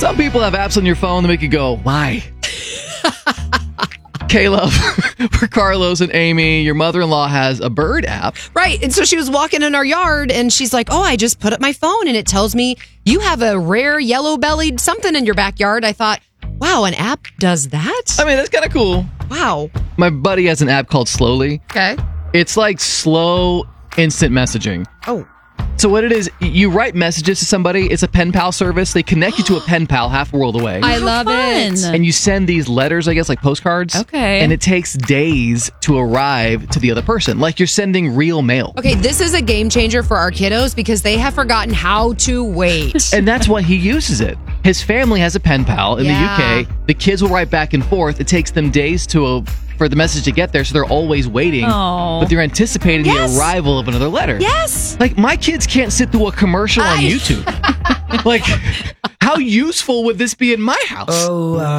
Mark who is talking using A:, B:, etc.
A: Some people have apps on your phone that make you go, why? Caleb, for Carlos and Amy, your mother-in-law has a bird app.
B: Right. And so she was walking in our yard and she's like, oh, I just put up my phone and it tells me you have a rare yellow-bellied something in your backyard. I thought, wow, an app does that?
A: I mean, that's kind of cool.
B: Wow.
A: My buddy has an app called Slowly.
B: Okay.
A: It's like slow instant messaging.
B: Oh.
A: So what it is, you write messages to somebody. It's a pen pal service. They connect you to a pen pal half a world away.
B: I love it.
A: And you send these letters, I guess, like postcards.
B: Okay.
A: And it takes days to arrive to the other person. Like you're sending real mail.
B: Okay, this is a game changer for our kiddos because they have forgotten how to wait.
A: And that's why he uses it. His family has a pen pal in the UK. The kids will write back and forth. It takes them days for the message to get there, so they're always waiting.
C: Oh.
A: But they're anticipating the arrival of another letter.
B: Yes.
A: Like, my kids can't sit through a commercial on YouTube. Like, how useful would this be in my house?